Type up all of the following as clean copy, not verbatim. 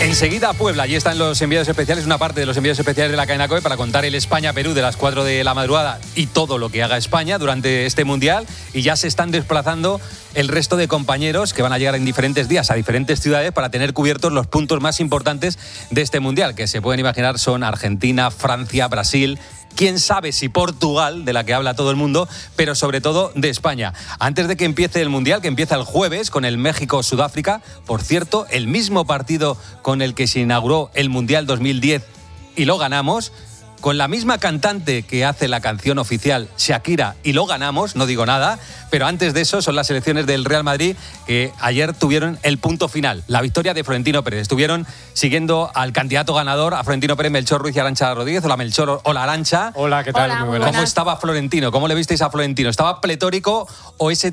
Enseguida a Puebla, allí están los enviados especiales, una parte de los enviados especiales de la cadena COPE para contar el España-Perú de las 4 de la madrugada y todo lo que haga España durante este Mundial. Y ya se están desplazando el resto de compañeros que van a llegar en diferentes días a diferentes ciudades para tener cubiertos los puntos más importantes de este Mundial, que se pueden imaginar son Argentina, Francia, Brasil. Quién sabe si Portugal, de la que habla todo el mundo, pero sobre todo de España. Antes de que empiece el Mundial, que empieza el jueves con el México-Sudáfrica, por cierto, el mismo partido con el que se inauguró el Mundial 2010 y lo ganamos, con la misma cantante que hace la canción oficial, Shakira, y lo ganamos, no digo nada, pero antes de eso son las elecciones del Real Madrid que ayer tuvieron el punto final, la victoria de Florentino Pérez. Estuvieron siguiendo al candidato ganador, a Florentino Pérez, Melchor Ruiz y Arantxa Rodríguez. Hola Melchor, hola Arantxa. Hola, ¿qué tal? Hola, muy buenas. ¿Cómo estaba Florentino? ¿Cómo le visteis a Florentino? ¿Estaba pletórico o ese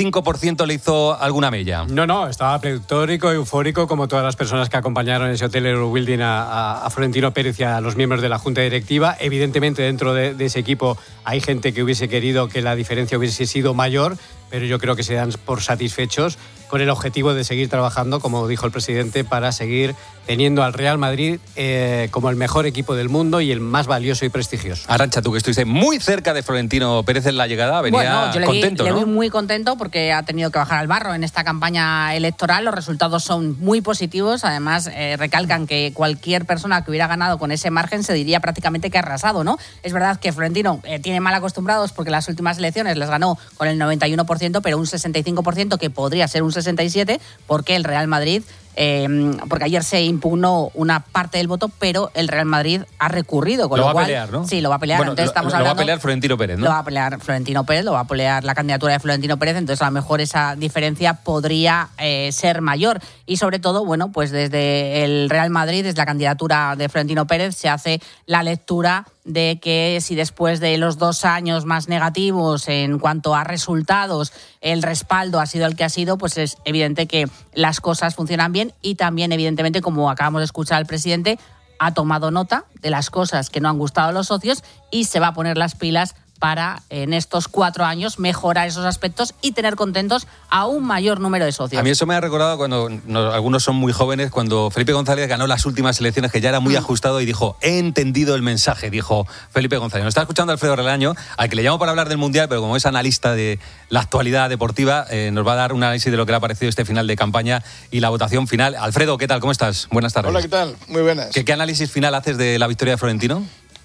35% le hizo alguna mella? No, estaba pletórico, eufórico, como todas las personas que acompañaron en ese hotel Eurobuilding a Florentino Pérez y a los miembros de la Junta Directiva. Evidentemente, dentro de ese equipo hay gente que hubiese querido que la diferencia hubiese sido mayor, pero yo creo que se dan por satisfechos con el objetivo de seguir trabajando, como dijo el presidente, para seguir teniendo al Real Madrid como el mejor equipo del mundo y el más valioso y prestigioso. Arantxa, tú que estuviste muy cerca de Florentino Pérez en la llegada, venía yo contento, le ¿no? vi muy contento porque ha tenido que bajar al barro en esta campaña electoral. Los resultados son muy positivos. Además, recalcan que cualquier persona que hubiera ganado con ese margen se diría prácticamente que ha arrasado, ¿no? Es verdad que Florentino tiene mal acostumbrados porque las últimas elecciones las ganó con el 91%, pero un 65% que podría ser un 67% porque el Real Madrid... porque ayer se impugnó una parte del voto, pero el Real Madrid ha recurrido. Con lo lo va cual, a pelear, ¿no? Sí, lo va a pelear. Bueno, entonces estamos lo hablando, va a pelear Florentino Pérez, ¿no? Lo va a pelear Florentino Pérez, lo va a pelear la candidatura de Florentino Pérez, entonces a lo mejor esa diferencia podría ser mayor. Y sobre todo, bueno, pues desde el Real Madrid, desde la candidatura de Florentino Pérez, se hace la lectura de que si después de los 2 años más negativos en cuanto a resultados el respaldo ha sido el que ha sido, pues es evidente que las cosas funcionan bien y también evidentemente, como acabamos de escuchar al presidente, ha tomado nota de las cosas que no han gustado a los socios y se va a poner las pilas para en estos 4 años mejorar esos aspectos y tener contentos a un mayor número de socios. A mí eso me ha recordado cuando algunos son muy jóvenes, cuando Felipe González ganó las últimas elecciones, que ya era muy ajustado y dijo, he entendido el mensaje, dijo Felipe González. Nos está escuchando Alfredo Relaño, al que le llamo para hablar del Mundial, pero como es analista de la actualidad deportiva, nos va a dar un análisis de lo que le ha parecido este final de campaña y la votación final. Alfredo, ¿qué tal? ¿Cómo estás? Buenas tardes. Hola, ¿qué tal? Muy buenas. ¿Qué análisis final haces de la victoria de Florentino?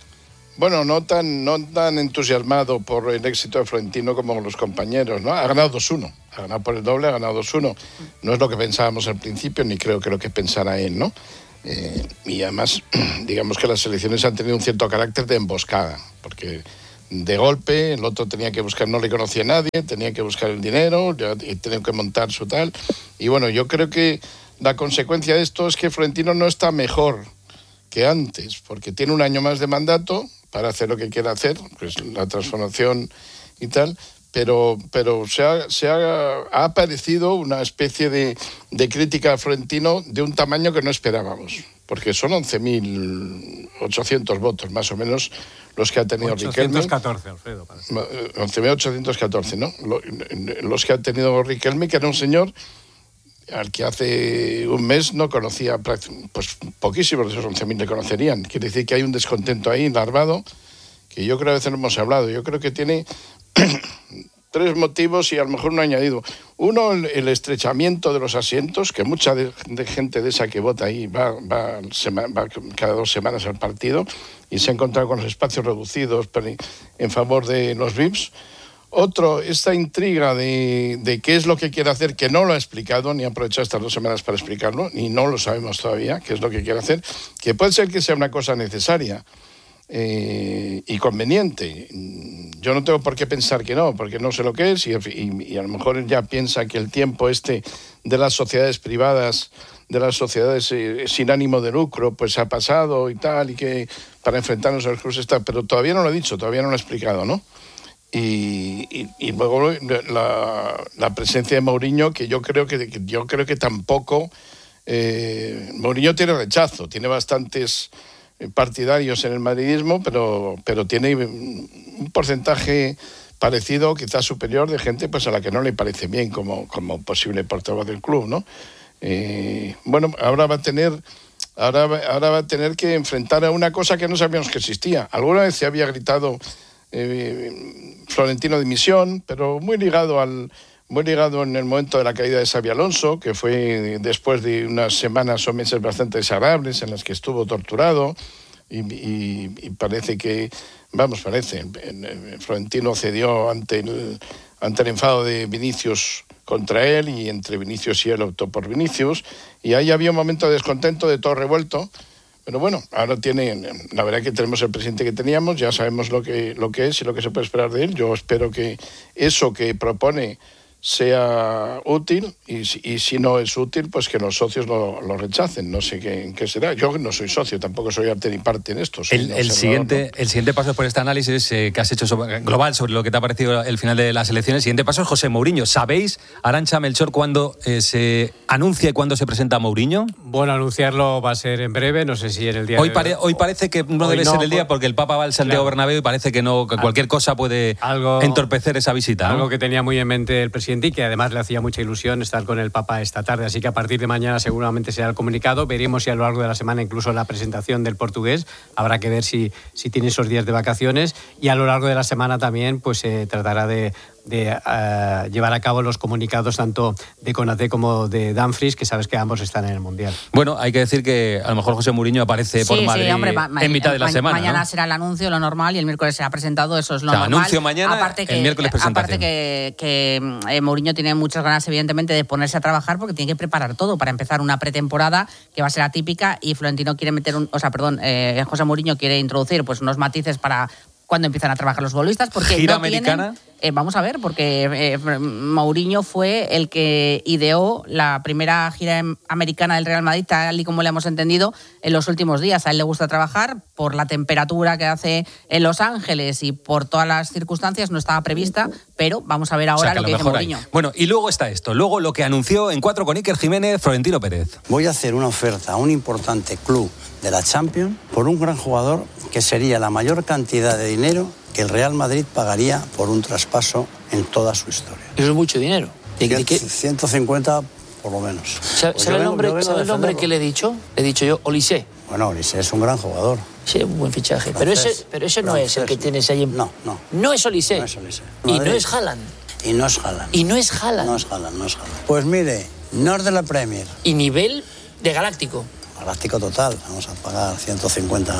Bueno, no tan entusiasmado por el éxito de Florentino como los compañeros, ¿no? Ha ganado 2-1, ha ganado por el doble, ha ganado 2-1. No es lo que pensábamos al principio, ni creo que lo que pensara él, ¿no? Y además, digamos que las elecciones han tenido un cierto carácter de emboscada, porque de golpe el otro tenía que buscar, no le conocía a nadie, tenía que buscar el dinero, y tenía que montar su tal. Y bueno, yo creo que la consecuencia de esto es que Florentino no está mejor que antes, porque tiene 1 año más de mandato para hacer lo que quiera hacer, pues la transformación y tal, pero ha aparecido una especie de crítica a Florentino de un tamaño que no esperábamos, porque son 11.800 votos, más o menos, los que ha tenido Riquelme. 814, Alfredo. 11.814, ¿no? Los que ha tenido Riquelme, que era un señor al que hace un mes no conocía, pues poquísimos de esos 11.000 le conocerían. Quiere decir que hay un descontento ahí larvado, que yo creo que a veces no hemos hablado. Yo creo que tiene 3 motivos y a lo mejor un añadido. Uno, el estrechamiento de los asientos, que mucha gente de esa que vota ahí va cada 2 semanas al partido y se ha encontrado con los espacios reducidos en favor de los VIPs. Otro, esta intriga de qué es lo que quiere hacer, que no lo ha explicado, ni ha aprovechado estas 2 semanas para explicarlo, ni no lo sabemos todavía, qué es lo que quiere hacer, que puede ser que sea una cosa necesaria y conveniente. Yo no tengo por qué pensar que no, porque no sé lo que es, y a lo mejor él ya piensa que el tiempo de las sociedades privadas, de las sociedades sin ánimo de lucro, pues ha pasado y tal, y que para enfrentarnos a los cruces está, pero todavía no lo ha dicho, todavía no lo ha explicado, ¿no? Y luego la presencia de Mourinho, que yo creo que tampoco Mourinho tiene rechazo, tiene bastantes partidarios en el madridismo, pero tiene un porcentaje parecido, quizás superior, de gente pues a la que no le parece bien como posible portavoz del club, ¿no? Bueno, ahora va a tener Ahora va a tener que enfrentar a una cosa que no sabíamos que existía. Alguna vez se había gritado Florentino dimisión, pero muy ligado en el momento de la caída de Xabi Alonso, que fue después de unas semanas o meses bastante desagradables en las que estuvo torturado y parece que, Florentino cedió ante el enfado de Vinicius contra él y entre Vinicius y él optó por Vinicius y ahí había un momento de descontento, de todo revuelto. Pero bueno, ahora la verdad que tenemos el presidente que teníamos, ya sabemos lo que es y lo que se puede esperar de él. Yo espero que eso que propone sea útil y si no es útil, pues que los socios lo rechacen. No sé qué será. Yo no soy socio, tampoco soy arte ni parte en esto. El siguiente paso por este análisis que has hecho global sobre lo que te ha parecido el final de las elecciones. El siguiente paso es José Mourinho. ¿Sabéis, Arantxa, Melchor, cuándo se anuncia y cuándo se presenta Mourinho? Bueno, anunciarlo va a ser en breve, no sé si en el día... Hoy parece que no debe ser el día porque el Papa va al Santiago Bernabéu y parece que cualquier cosa puede entorpecer esa visita, ¿no? Algo que tenía muy en mente el presidente y que además le hacía mucha ilusión estar con el Papa esta tarde, así que a partir de mañana seguramente será el comunicado. Veremos si a lo largo de la semana incluso la presentación del portugués, habrá que ver si tiene esos días de vacaciones, y a lo largo de la semana también pues se tratará de llevar a cabo los comunicados tanto de Konaté como de Dumfries, que sabes que ambos están en el Mundial. Bueno, hay que decir que a lo mejor José Mourinho aparece por Madrid en mitad de la semana. Mañana, ¿no? Será el anuncio, lo normal, y el miércoles será presentado, eso es lo normal. Anuncio mañana, el miércoles presentación. Aparte que Mourinho tiene muchas ganas, evidentemente, de ponerse a trabajar porque tiene que preparar todo para empezar una pretemporada que va a ser atípica, y Florentino quiere José Mourinho quiere introducir pues unos matices para cuando empiezan a trabajar los futbolistas, porque ¿Gira americana? Vamos a ver, porque Mourinho fue el que ideó la primera gira americana del Real Madrid, tal y como le hemos entendido en los últimos días. A él le gusta trabajar por la temperatura que hace en Los Ángeles y por todas las circunstancias, no estaba prevista, pero vamos a ver ahora lo que dice Mourinho. Bueno, y luego está esto, luego lo que anunció en 4 con Iker Jiménez, Florentino Pérez. Voy a hacer una oferta a un importante club de la Champions por un gran jugador que sería la mayor cantidad de dinero que el Real Madrid pagaría por un traspaso en toda su historia. Eso es mucho dinero. ¿De qué? 150 por lo menos. ¿Sabe el nombre que le he dicho? Le he dicho yo, Olise. Bueno, Olise es un gran jugador. Sí, un buen fichaje. Francés, pero ese no es el que tienes ahí en... No. No es Olise. No es Olise. Y no es Haaland. Y no es Haaland. Y no es Haaland. No es Haaland. Pues mire, no es de la Premier. Y nivel de galáctico. Galáctico total, vamos a pagar 150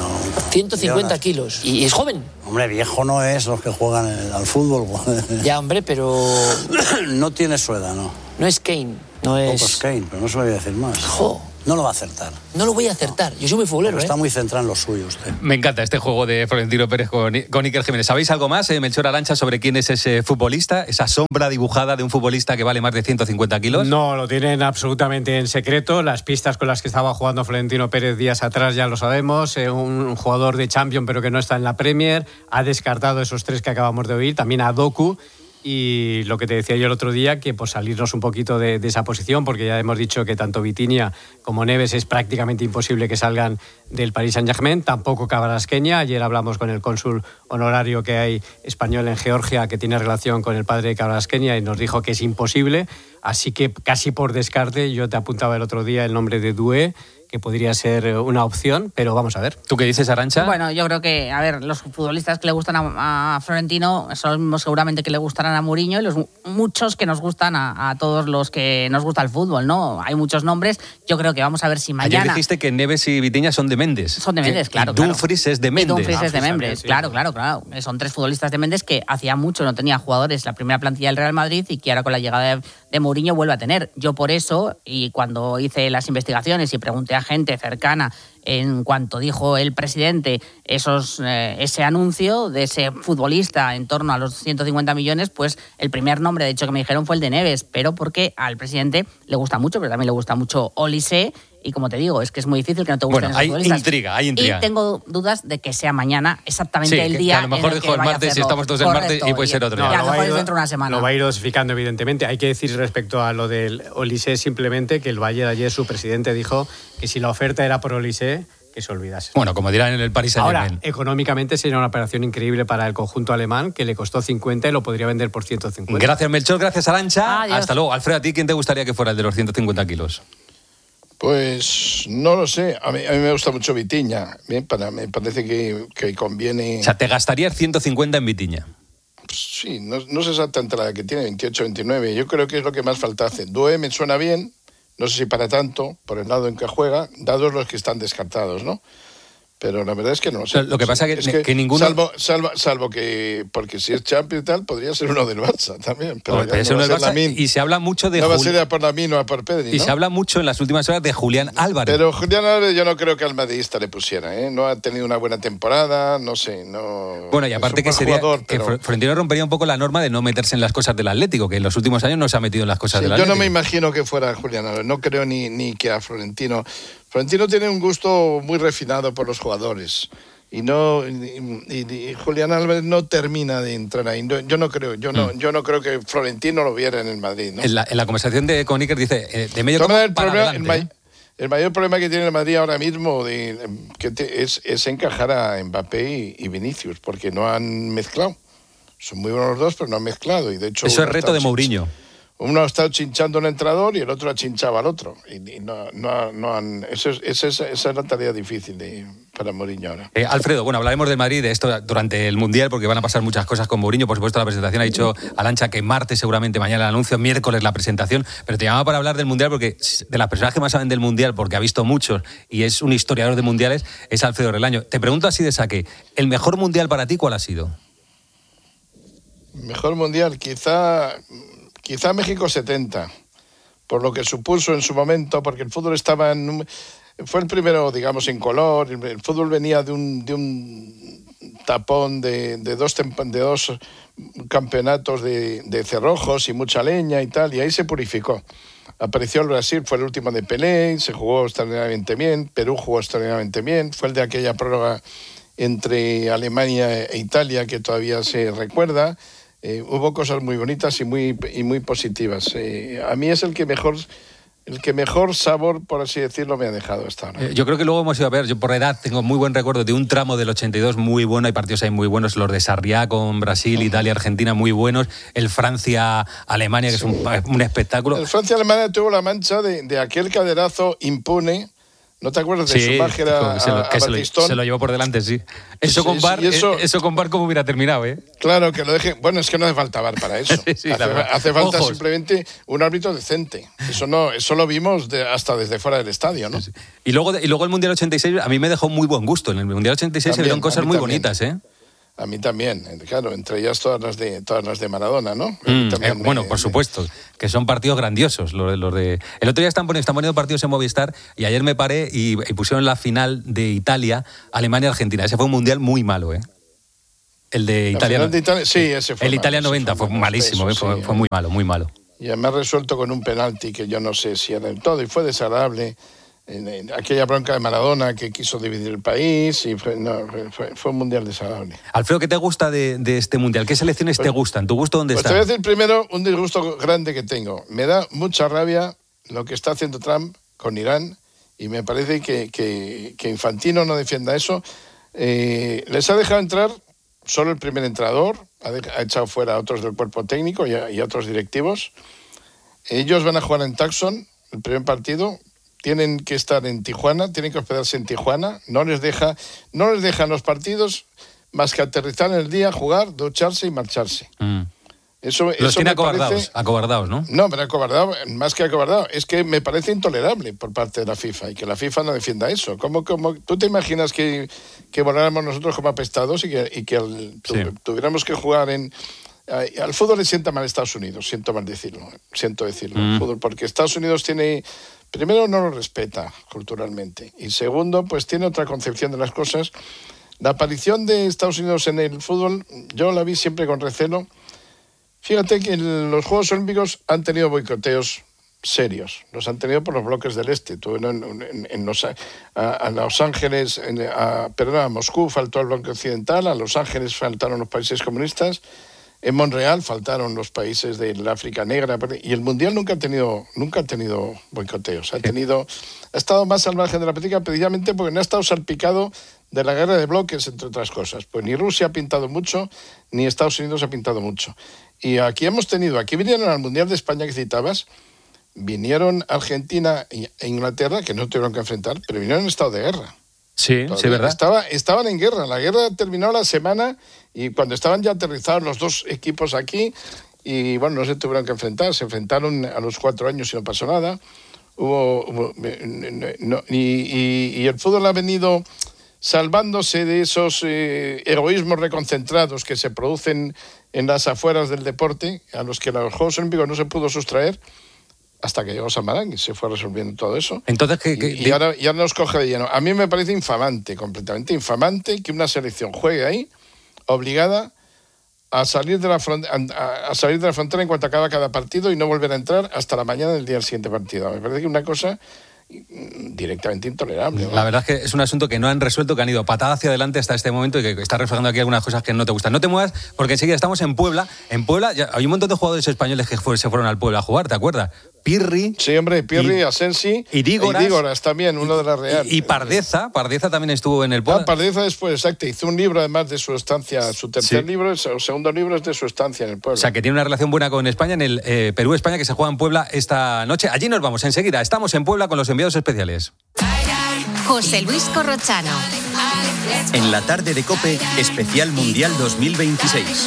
kilos. ¿Y es joven? Hombre, viejo no es los que juegan al fútbol. Ya, hombre, pero... No tiene su edad, ¿no? No es Kane, no es... Poco es Kane, pero no se lo voy a decir más. ¡Jo! No lo va a acertar. No lo voy a acertar. Yo soy muy futbolero, Está muy centrado en lo suyo usted. Me encanta este juego de Florentino Pérez con Iker Jiménez. ¿Sabéis algo más, Melchor, Arantxa, sobre quién es ese futbolista? Esa sombra dibujada de un futbolista que vale más de 150 kilos. No, lo tienen absolutamente en secreto. Las pistas con las que estaba jugando Florentino Pérez días atrás ya lo sabemos. Un jugador de Champions pero que no está en la Premier. Ha descartado esos 3 que acabamos de oír. También a Doku. Y lo que te decía yo el otro día, que pues salirnos un poquito de esa posición, porque ya hemos dicho que tanto Vitinha como Neves es prácticamente imposible que salgan del Paris Saint-Germain, tampoco Kvaratskhelia. Ayer hablamos con el cónsul honorario que hay español en Georgia, que tiene relación con el padre de Kvaratskhelia, y nos dijo que es imposible, así que casi por descarte yo te apuntaba el otro día el nombre de Doué, que podría ser una opción, pero vamos a ver. ¿Tú qué dices, Arantxa? Bueno, yo creo que, los futbolistas que le gustan a Florentino son los mismos seguramente que le gustarán a Mourinho, y los muchos que nos gustan a todos los que nos gusta el fútbol, ¿no? Hay muchos nombres. Yo creo que vamos a ver si mañana... Ayer dijiste que Neves y Vitinha son de Méndez. Son de Méndez, claro. Dumfries es de Méndez. Dumfries es de Méndez, sí. claro. Son 3 futbolistas de Méndez que hacía mucho no tenía jugadores la primera plantilla del Real Madrid y que ahora con la llegada de Mourinho vuelve a tener. Yo por eso, y cuando hice las investigaciones y pregunté a gente cercana en cuanto dijo el presidente ese anuncio de ese futbolista en torno a los 150 millones, pues el primer nombre de hecho que me dijeron fue el de Neves, pero porque al presidente le gusta mucho, pero también le gusta mucho Olise. Y como te digo, es que es muy difícil que no te gusten esos futbolistas. Hay intriga. Y tengo dudas de que sea mañana exactamente el día. Que a lo mejor en el dijo el martes y estamos todos el martes y puede ser otro día. A lo mejor es dentro de una semana. Lo va a ir dosificando, evidentemente. Hay que decir respecto a lo del Olise simplemente que el Bayern ayer, su presidente, dijo que si la oferta era por Olise, que se olvidase. Bueno, como dirán en el Paris Saint-Germain. Ahora, económicamente sería una operación increíble para el conjunto alemán, que le costó 50 y lo podría vender por 150. Gracias, Melchor. Gracias, Arantxa. Adiós. Hasta luego. Alfredo, ¿a ti quién te gustaría que fuera el de los 150 kilos? Pues no lo sé. A mí me gusta mucho Vitinha. Me parece que conviene. O sea, te gastarías 150 en Vitinha. Sí, no sé exactamente la que tiene, 28, 29. Yo creo que es lo que más falta hace. Doué me suena bien, no sé si para tanto, por el lado en que juega, dados los que están descartados, ¿no? Pero la verdad es que no lo sé. Lo que pasa es que ninguno... Salvo que, porque si es Champions y tal, podría ser uno del Barça también. Pero no, no Barça, y se habla mucho de... No va a ser a por Lamine o a por Pedri, ¿no? Y se habla mucho en las últimas horas de Julián Álvarez. Pero Julián Álvarez yo no creo que al madridista le pusiera, ¿eh? No ha tenido una buena temporada, no sé, no... Bueno, y aparte que sería... Jugador, pero... que Florentino rompería un poco la norma de no meterse en las cosas del Atlético, que en los últimos años no se ha metido en las cosas del Atlético. Yo no me imagino que fuera Julián Álvarez, no creo ni que a Florentino... Florentino tiene un gusto muy refinado por los jugadores. Y Julián Álvarez no termina de entrar ahí. Yo no creo que Florentino lo viera en el Madrid, ¿no? En la conversación con Iker dice de medio campo para adelante. El mayor problema que tiene el Madrid ahora mismo es encajar a Mbappé y Vinicius, porque no han mezclado. Son muy buenos los dos, pero no han mezclado. Y de hecho, eso es reto de Mourinho. Uno ha estado chinchando al entrenador y el otro ha chinchado al otro. Y no han... Esa es la tarea difícil para Mourinho ahora. Alfredo, bueno, hablaremos del Madrid, de esto durante el Mundial, porque van a pasar muchas cosas con Mourinho. Por supuesto, la presentación ha dicho Alancha que martes seguramente, mañana el anuncio, miércoles la presentación. Pero te llamaba para hablar del Mundial, porque de las personas que más saben del Mundial, porque ha visto muchos y es un historiador de mundiales, es Alfredo Relaño. Te pregunto así de saque, ¿el mejor Mundial para ti cuál ha sido? Mejor Mundial, quizá México 70, por lo que supuso en su momento, porque el fútbol fue el primero, digamos, en color. El fútbol venía de un tapón de dos campeonatos de cerrojos y mucha leña y tal, y ahí se purificó. Apareció el Brasil, fue el último de Pelé, se jugó extraordinariamente bien, Perú jugó extraordinariamente bien, fue el de aquella prórroga entre Alemania e Italia que todavía se recuerda. Hubo cosas muy bonitas y muy positivas. A mí es el que mejor sabor, por así decirlo, me ha dejado hasta ahora. Yo creo que luego hemos ido a ver, yo por edad tengo muy buen recuerdo de un tramo del 82 muy bueno, hay partidos ahí muy buenos, los de Sarriá con Brasil, Italia, Argentina muy buenos, el Francia-Alemania que es un espectáculo. El Francia-Alemania tuvo la mancha de aquel caderazo impune. ¿No te acuerdas de Schumacher a Batistón? Se lo llevó por delante, sí. Eso con VAR, ¿cómo hubiera terminado, eh? Claro, que lo deje... Bueno, es que no hace falta VAR para eso. Hace falta simplemente un árbitro decente. Eso lo vimos hasta desde fuera del estadio, ¿no? Sí. Y luego el Mundial 86 a mí me dejó muy buen gusto. En el Mundial 86 se vieron cosas muy bonitas, ¿eh? A mí también, claro, entre ellas todas las de Maradona, ¿no? Bueno, por supuesto, que son partidos grandiosos. Los de... El otro día están poniendo partidos en Movistar y ayer me paré y pusieron la final de Italia, Alemania-Argentina. Ese fue un mundial muy malo, ¿eh? El de Italia. Sí, ese fue el Italia 90 fue malísimo, fue muy malo, muy malo. Y además resuelto con un penalti que yo no sé si era del todo y fue desagradable. En aquella bronca de Maradona que quiso dividir el país y fue un mundial desagradable. Alfredo, ¿qué te gusta de este mundial? ¿Qué selecciones te gustan? ¿Tu gusto dónde está? Te voy a decir primero un disgusto grande que tengo. Me da mucha rabia lo que está haciendo Trump con Irán y me parece que Infantino no defienda eso. Les ha dejado entrar solo el primer entrenador, ha echado fuera a otros del cuerpo técnico y a otros directivos. Ellos van a jugar en Tucson el primer partido. Tienen que estar en Tijuana, tienen que hospedarse en Tijuana, no les dejan los partidos más que aterrizar en el día, jugar, ducharse y marcharse. Los tiene acobardados, ¿no? No, pero acobardado, más que acobardado, es que me parece intolerable por parte de la FIFA y que la FIFA no defienda eso. ¿Cómo ¿tú te imaginas que voláramos nosotros como apestados y que tuviéramos que jugar al fútbol le sienta mal Estados Unidos, siento decirlo. El fútbol, porque Estados Unidos primero no lo respeta culturalmente y segundo, pues tiene otra concepción de las cosas. La aparición de Estados Unidos en el fútbol, yo la vi siempre con recelo. Fíjate que los Juegos Olímpicos han tenido boicoteos serios. Los han tenido por los bloques del este. A Los Ángeles, a Moscú faltó el bloque occidental, a Los Ángeles faltaron los países comunistas, en Montreal faltaron los países del África Negra y el Mundial nunca ha tenido boicoteos. Ha estado más al margen de la política precisamente porque no ha estado salpicado de la guerra de bloques, entre otras cosas. Pues ni Rusia ha pintado mucho, ni Estados Unidos ha pintado mucho. Y aquí vinieron al Mundial de España que citabas, vinieron Argentina e Inglaterra, que no tuvieron que enfrentar, pero vinieron en estado de guerra. Sí, Todavía sí, ¿verdad? Estaban en guerra. La guerra terminó la semana y cuando estaban ya aterrizados los dos equipos aquí, y bueno, no se tuvieron que enfrentar. Se enfrentaron a los 4 años y no pasó nada. Y el fútbol ha venido salvándose de esos egoísmos reconcentrados que se producen en las afueras del deporte, a los que los Juegos Olímpicos no se pudo sustraer, hasta que llegó Samarán y se fue resolviendo todo eso. Entonces, y ahora nos coge de lleno. A mí me parece infamante, completamente infamante, que una selección juegue ahí, obligada a salir de la frontera en cuanto acaba cada partido y no volver a entrar hasta la mañana del día del siguiente partido. Me parece que una cosa directamente intolerable, ¿no? La verdad es que es un asunto que no han resuelto, que han ido patada hacia adelante hasta este momento y que está reflejando aquí algunas cosas que no te gustan. No te muevas porque enseguida estamos en Puebla. En Puebla ya hay un montón de jugadores españoles que se fueron al Puebla a jugar, ¿te acuerdas? Pirri. Sí, hombre, Pirri, Asensi y Dígoras también, uno de la Real. Y Pardeza también estuvo en el Puebla. Pardeza después, exacto. Hizo un libro además de su estancia, su tercer libro, el segundo libro es de su estancia en el Puebla. O sea, que tiene una relación buena con España en el Perú-España que se juega en Puebla esta noche. Allí nos vamos enseguida. Estamos en Puebla con los enviados especiales. José Luis Corrochano. En la tarde de COPE, especial Mundial 2026.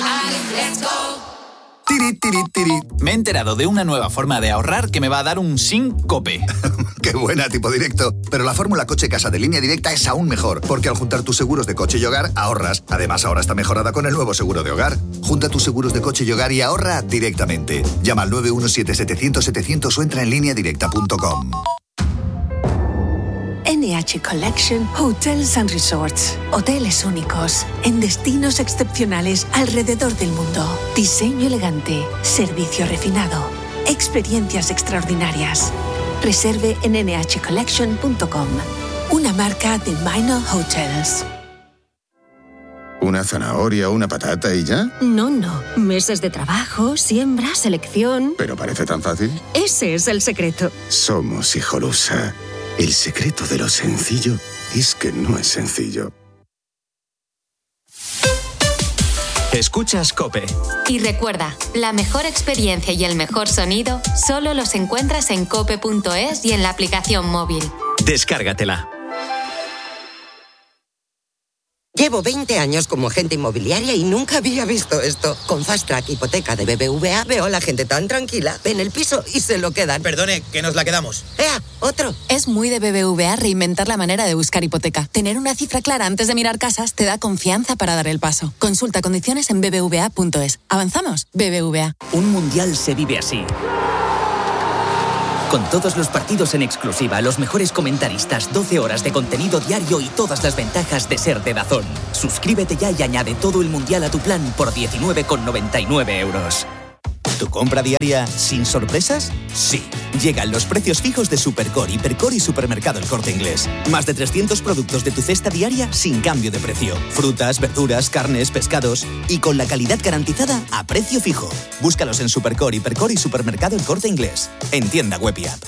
Tiri, tiri, tiri. Me he enterado de una nueva forma de ahorrar que me va a dar un síncope. ¡Qué buena, tipo directo! Pero la fórmula Coche Casa de Línea Directa es aún mejor, porque al juntar tus seguros de coche y hogar, ahorras. Además, ahora está mejorada con el nuevo seguro de hogar. Junta tus seguros de coche y hogar y ahorra directamente. Llama al 917-700-700 o entra en lineadirecta.com. NH Collection Hotels and Resorts. Hoteles únicos, en destinos excepcionales alrededor del mundo. Diseño elegante, servicio refinado, experiencias extraordinarias. Reserve en nhcollection.com. Una marca de Minor Hotels. ¿Una zanahoria o una patata y ya? No. Meses de trabajo, siembra, selección... ¿Pero parece tan fácil? Ese es el secreto. Somos Hijolusa. El secreto de lo sencillo es que no es sencillo. Escuchas COPE. Y recuerda, la mejor experiencia y el mejor sonido solo los encuentras en cope.es y en la aplicación móvil. Descárgatela. Llevo 20 años como agente inmobiliaria y nunca había visto esto. Con Fast Track Hipoteca de BBVA veo a la gente tan tranquila. Ven el piso y se lo quedan. Perdone, que nos la quedamos. ¡Ea! ¡Otro! Es muy de BBVA reinventar la manera de buscar hipoteca. Tener una cifra clara antes de mirar casas te da confianza para dar el paso. Consulta condiciones en bbva.es. ¿Avanzamos? BBVA. Un mundial se vive así. Con todos los partidos en exclusiva, los mejores comentaristas, 12 horas de contenido diario y todas las ventajas de ser de DAZN. Suscríbete ya y añade todo el mundial a tu plan por 19,99 €. ¿Tu compra diaria sin sorpresas? Sí. Llegan los precios fijos de Supercore, Hipercore y Supermercado El Corte Inglés. Más de 300 productos de tu cesta diaria sin cambio de precio. Frutas, verduras, carnes, pescados y con la calidad garantizada a precio fijo. Búscalos en Supercore, Hipercore y Supermercado El Corte Inglés. En tienda web y app.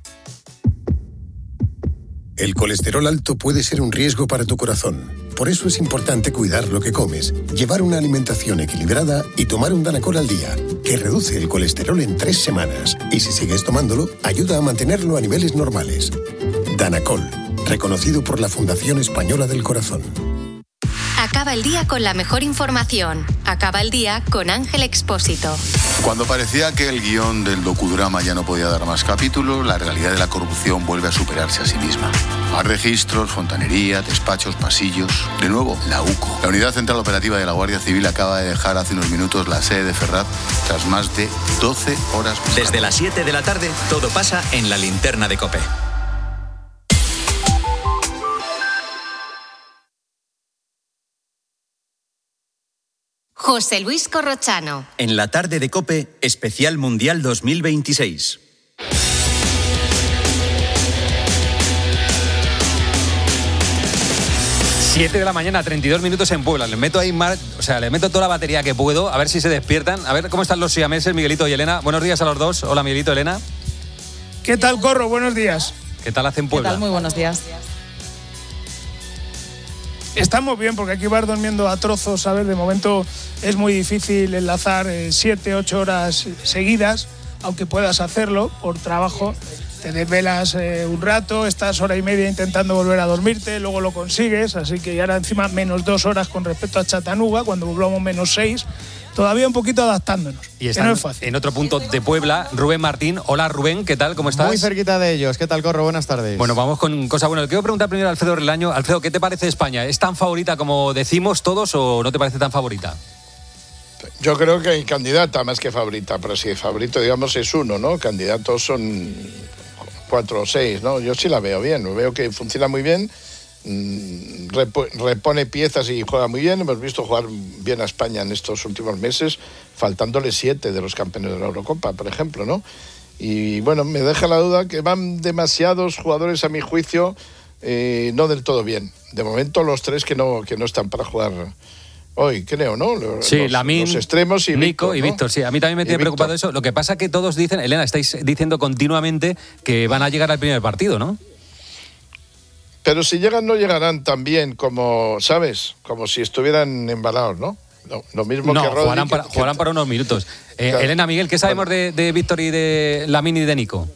El colesterol alto puede ser un riesgo para tu corazón. Por eso es importante cuidar lo que comes, llevar una alimentación equilibrada y tomar un Danacol al día, que reduce el colesterol en 3 semanas. Y si sigues tomándolo, ayuda a mantenerlo a niveles normales. Danacol, reconocido por la Fundación Española del Corazón. Acaba el día con la mejor información. Acaba el día con Ángel Expósito. Cuando parecía que el guión del docudrama ya no podía dar más capítulos, la realidad de la corrupción vuelve a superarse a sí misma. Más registros, fontanería, despachos, pasillos. De nuevo, la UCO. La Unidad Central Operativa de la Guardia Civil acaba de dejar hace unos minutos la sede de Ferraz tras más de 12 horas. Desde las 7 de la tarde, todo pasa en la linterna de COPE. José Luis Corrochano. En la tarde de COPE, especial Mundial 2026. 7 de la mañana, 32 minutos en Puebla. Les meto ahí le meto toda la batería que puedo, a ver si se despiertan. A ver cómo están los siameses, Miguelito y Elena. Buenos días a los dos. Hola, Miguelito, Elena. ¿Qué tal, Corro? Buenos días. ¿Qué tal hacen Puebla? ¿Qué tal? Muy buenos días. Estamos bien, porque aquí vas durmiendo a trozos, ¿sabes? De momento es muy difícil enlazar 7, 8 horas seguidas. aunque puedas hacerlo por trabajo, te desvelas un rato, estás hora y media intentando volver a dormirte, luego lo consigues, así que ahora encima menos 2 horas con respecto a Chattanooga, cuando volvamos menos 6, todavía un poquito adaptándonos. Y está no es fácil. En otro punto de Puebla, Rubén Martín. Hola Rubén, ¿qué tal? ¿Cómo estás? Muy cerquita de ellos. ¿Qué tal, Corro? Buenas tardes. Bueno, vamos con cosas buenas. Quiero preguntar primero a Alfredo Relaño. Alfredo, ¿qué te parece España? ¿Es tan favorita como decimos todos o no te parece tan favorita? Yo creo que hay candidata más que favorita, pero si favorito, digamos, es uno, ¿no? Candidatos son 4 o 6, ¿no? Yo sí la veo bien, veo que funciona muy bien, repone piezas y juega muy bien. Hemos visto jugar bien a España en estos últimos meses, faltándole 7 de los campeones de la Eurocopa, por ejemplo, ¿no? Y bueno, me deja la duda que van demasiados jugadores, a mi juicio, no del todo bien. De momento los 3 que no están para jugar hoy, creo, ¿no? Sí, Lamine, los extremos y Nico Víctor, y ¿no? Víctor, sí. A mí también me tiene preocupado eso. Lo que pasa es que todos dicen, Elena, estáis diciendo continuamente que van a llegar al primer partido, ¿no? Pero si llegan, no llegarán tan bien como, ¿sabes? Como si estuvieran embalados, ¿no? Lo mismo que Rodri. Jugarán para unos minutos. Claro. Elena, Miguel, ¿qué sabemos de Víctor y de Lamine y de Nico?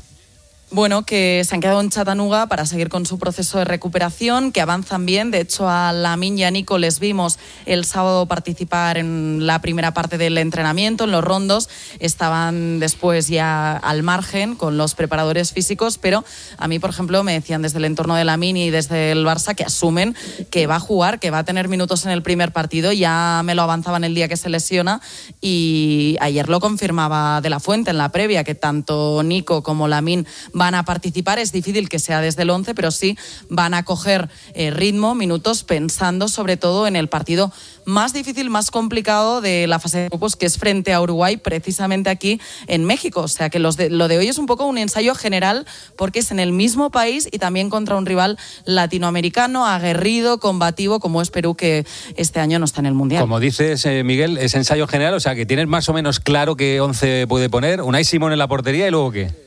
Bueno, que se han quedado en Chattanooga para seguir con su proceso de recuperación, que avanzan bien. De hecho, a Lamine y a Nico les vimos el sábado participar en la primera parte del entrenamiento, en los rondos. Estaban después ya al margen con los preparadores físicos, pero a mí, por ejemplo, me decían desde el entorno de Lamine y desde el Barça que asumen que va a jugar, que va a tener minutos en el primer partido. Ya me lo avanzaban el día que se lesiona y ayer lo confirmaba De la Fuente en la previa, que tanto Nico como Lamine van a participar. Es difícil que sea desde el 11, pero sí van a coger ritmo, minutos, pensando sobre todo en el partido más difícil, más complicado de la fase de grupos, que es frente a Uruguay, precisamente aquí en México. O sea que lo de hoy es un poco un ensayo general, porque es en el mismo país y también contra un rival latinoamericano, aguerrido, combativo, como es Perú, que este año no está en el Mundial. Como dices, Miguel, es ensayo general, o sea que tienes más o menos claro qué 11 puede poner. Unai Simón en la portería y luego ¿qué?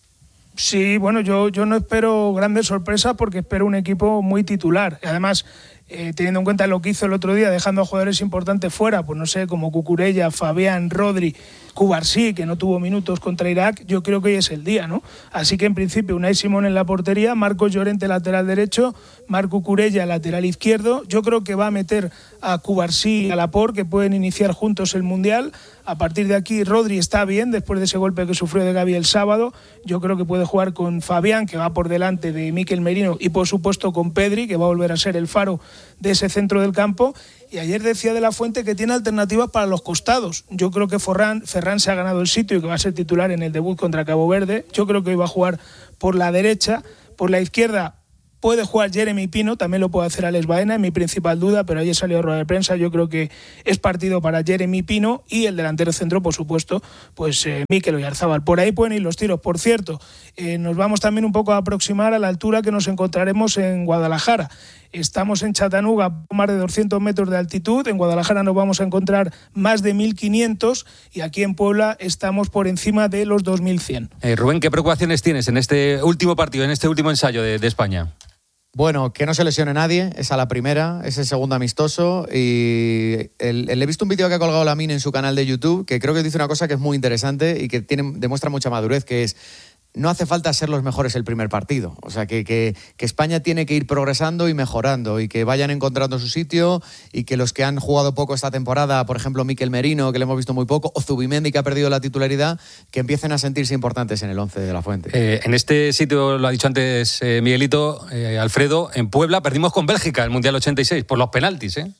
Sí, bueno, yo no espero grandes sorpresas porque espero un equipo muy titular. Además, teniendo en cuenta lo que hizo el otro día, dejando a jugadores importantes fuera, pues no sé, como Cucurella, Fabián, Rodri, Cubarsí, que no tuvo minutos contra Irak, yo creo que hoy es el día, ¿no? Así que en principio Unai Simón en la portería, Marcos Llorente lateral derecho, Marc Cucurella lateral izquierdo. Yo creo que va a meter a Cubarsí y a Laporte, que pueden iniciar juntos el Mundial. A partir de aquí Rodri está bien después de ese golpe que sufrió de Gavi el sábado. Yo creo que puede jugar con Fabián, que va por delante de Mikel Merino, y por supuesto con Pedri, que va a volver a ser el faro de ese centro del campo. Y ayer decía De la Fuente que tiene alternativas para los costados. Yo creo que Ferran se ha ganado el sitio y que va a ser titular en el debut contra Cabo Verde. Yo creo que hoy va a jugar por la derecha. Por la izquierda puede jugar Jeremy Pino, también lo puede hacer Alex Baena, es mi principal duda, pero ayer salió rueda de prensa. Yo creo que es partido para Jeremy Pino y el delantero centro, por supuesto, pues Mikel Oyarzabal. Por ahí pueden ir los tiros. Por cierto, nos vamos también un poco a aproximar a la altura que nos encontraremos en Guadalajara. Estamos en Chattanooga, más de 200 metros de altitud. En Guadalajara nos vamos a encontrar más de 1.500 y aquí en Puebla estamos por encima de los 2.100. Rubén, ¿qué preocupaciones tienes en este último partido, en este último ensayo de España? Bueno, que no se lesione nadie, es a la primera, es el segundo amistoso y he visto un vídeo que ha colgado Lamine en su canal de YouTube que creo que dice una cosa que es muy interesante y que demuestra mucha madurez, que es: no hace falta ser los mejores el primer partido. O sea, que España tiene que ir progresando y mejorando y que vayan encontrando su sitio y que los que han jugado poco esta temporada, por ejemplo, Mikel Merino, que le hemos visto muy poco, o Zubimendi, que ha perdido la titularidad, que empiecen a sentirse importantes en el 11 de la Fuente. En este sitio, lo ha dicho antes Miguelito, Alfredo, en Puebla perdimos con Bélgica el Mundial 86 por los penaltis, ¿eh?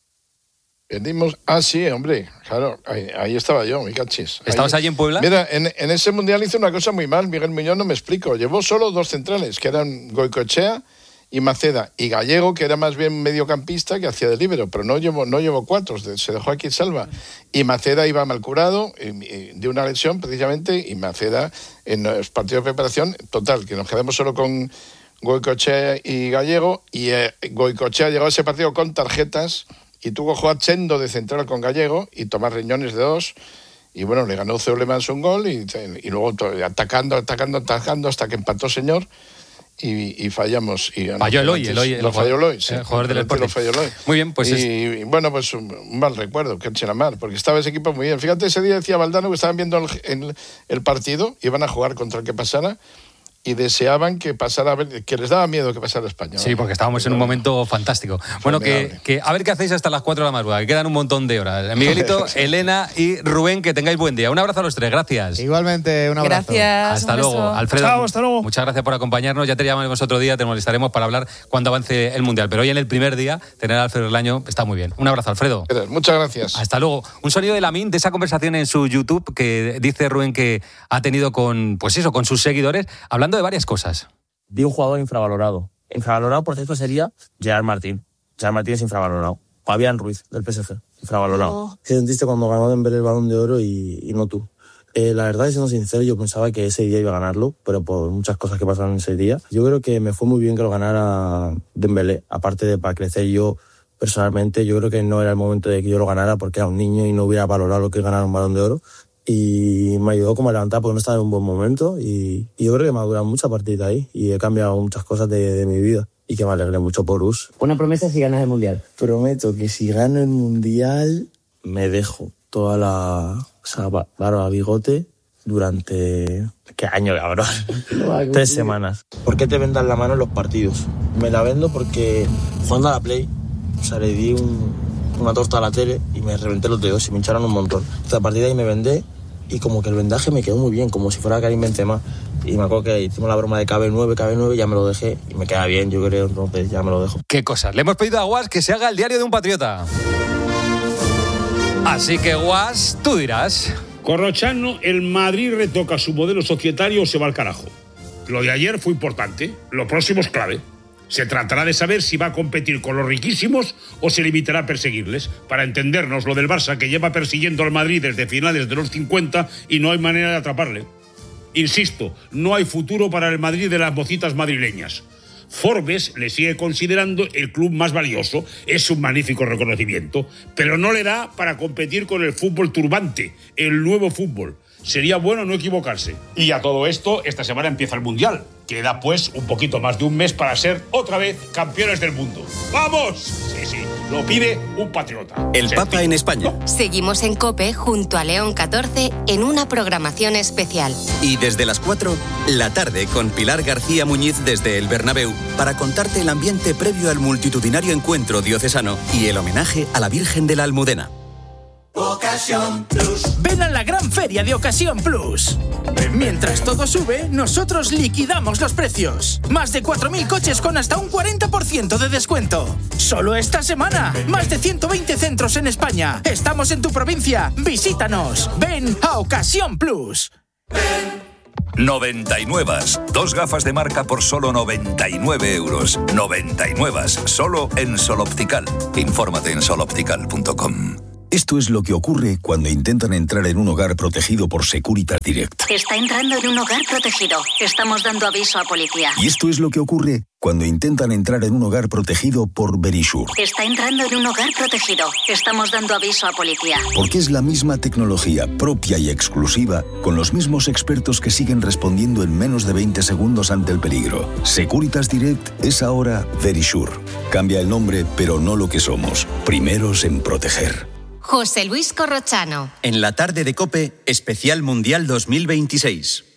Perdimos. Sí, hombre, claro, ahí estaba yo, mi cachis. ¿Estabas allí en Puebla? Mira, en ese Mundial hizo una cosa muy mal, Miguel Muñoz, no me explico. Llevó solo 2 centrales, que eran Goicoechea y Maceda, y Gallego, que era más bien mediocampista, que hacía de líbero, pero no llevó 4, se dejó aquí Salva. Y Maceda iba mal curado, de una lesión precisamente, y Maceda en los partidos de preparación, total, que nos quedamos solo con Goicoechea y Gallego, y Goicoechea llegó a ese partido con tarjetas, y tuvo que jugar Chendo de central con Gallego y Tomás Riñones de 2, y bueno, le ganó Ceulemans un gol y luego atacando hasta que empató Señor, y fallamos. Y falló Eloy, lo falló Eloy, sí. El jugador del Sporting. Muy bien, pues y bueno, pues un mal recuerdo, que mar, porque estaba ese equipo muy bien. Fíjate, ese día decía Valdano que estaban viendo el partido, iban a jugar contra el que pasara, y deseaban que pasara, que les daba miedo que pasara España. Sí, porque estábamos en un momento fantástico. Bueno, que a ver qué hacéis hasta las 4 de la madrugada, que quedan un montón de horas. Miguelito, Elena y Rubén, que tengáis buen día. Un abrazo a los tres, gracias. Igualmente, un abrazo. Gracias. Hasta luego, Alfredo. Chao, hasta luego. Muchas gracias por acompañarnos. Ya te llamaremos otro día, te molestaremos para hablar cuando avance el Mundial. Pero hoy en el primer día, tener a Alfredo Relaño está muy bien. Un abrazo, Alfredo. Muchas gracias. Hasta luego. Un sonido de Lamine, de esa conversación en su YouTube que dice Rubén que ha tenido con sus seguidores, hablando de varias cosas. De un jugador infravalorado. Infravalorado, por cierto, sería Gerard Martín. Gerard Martín es infravalorado. Fabián Ruiz, del PSG, infravalorado. ¿Qué sentiste cuando ganó Dembélé el Balón de Oro y no tú? La verdad, siendo sincero, yo pensaba que ese día iba a ganarlo, pero por muchas cosas que pasaron ese día. Yo creo que me fue muy bien que lo ganara Dembélé. Aparte de para crecer yo personalmente, yo creo que no era el momento de que yo lo ganara porque era un niño y no hubiera valorado lo que es ganar un Balón de Oro. Y me ayudó como a levantar porque no estaba en un buen momento y yo creo que me ha durado mucho a partir de ahí y he cambiado muchas cosas de mi vida y que me alegré mucho por Us. Una promesa si ganas el Mundial. Prometo que si gano el Mundial me dejo toda la barba bigote durante... ¿Qué año, cabrón? 3 semanas. ¿Por qué te vendan la mano en los partidos? Me la vendo porque jugando a la Play, le di una torta a la tele y me reventé los dedos y me hincharon un montón. Entonces, a partir de ahí me vendé y como que el vendaje me quedó muy bien, como si fuera Karim Benzema. Y me acuerdo que hicimos la broma de KB9, ya me lo dejé y me queda bien, yo creo, entonces ya me lo dejo. ¿Qué cosas? Le hemos pedido a Guas que se haga el diario de un patriota. Así que, Guas, tú dirás. Corrochano, el Madrid retoca su modelo societario o se va al carajo. Lo de ayer fue importante, lo próximo es clave. Se tratará de saber si va a competir con los riquísimos o se limitará a perseguirles. Para entendernos, lo del Barça, que lleva persiguiendo al Madrid desde finales de los 50 y no hay manera de atraparle. Insisto, no hay futuro para el Madrid de las mocitas madrileñas. Forbes le sigue considerando el club más valioso, es un magnífico reconocimiento, pero no le da para competir con el fútbol turbante, el nuevo fútbol. Sería bueno no equivocarse. Y a todo esto, esta semana empieza el Mundial. Queda pues un poquito más de un mes para ser otra vez campeones del mundo. ¡Vamos! Sí, lo pide un patriota. El Papa en España. Seguimos en COPE junto a León 14 en una programación especial. Y desde las 4, la tarde con Pilar García Muñiz desde el Bernabéu para contarte el ambiente previo al multitudinario encuentro diocesano y el homenaje a la Virgen de la Almudena. Ocasión Plus. Ven a la gran feria de Ocasión Plus. Mientras todo sube, nosotros liquidamos los precios. Más de 4.000 coches con hasta un 40% de descuento. Solo esta semana. Más de 120 centros en España. Estamos en tu provincia. Visítanos. Ven a Ocasión Plus. 99. 2 gafas de marca por solo 99 euros. 99. Solo en Sol Optical. Infórmate en soloptical.com. Esto es lo que ocurre cuando intentan entrar en un hogar protegido por Securitas Direct. Está entrando en un hogar protegido. Estamos dando aviso a policía. Y esto es lo que ocurre cuando intentan entrar en un hogar protegido por Verisure. Está entrando en un hogar protegido. Estamos dando aviso a policía. Porque es la misma tecnología propia y exclusiva, con los mismos expertos que siguen respondiendo en menos de 20 segundos ante el peligro. Securitas Direct es ahora Verisure. Cambia el nombre, pero no lo que somos. Primeros en proteger. José Luis Corrochano. En la tarde de COPE, especial Mundial 2026.